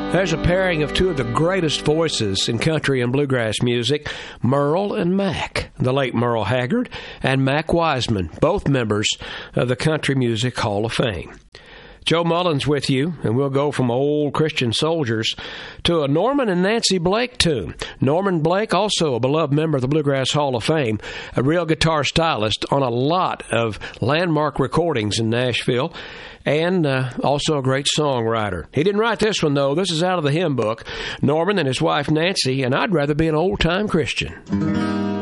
There's a pairing of two of the greatest voices in country and bluegrass music, Merle and Mac, the late Merle Haggard, and Mac Wiseman, both members of the Country Music Hall of Fame. Joe Mullins with you, and we'll go from old Christian soldiers to a Norman and Nancy Blake tune. Norman Blake, also a beloved member of the Bluegrass Hall of Fame, a real guitar stylist on a lot of landmark recordings in Nashville, and also a great songwriter. He didn't write this one, though. This is out of the hymn book. Norman and his wife Nancy, and I'd rather be an old-time Christian.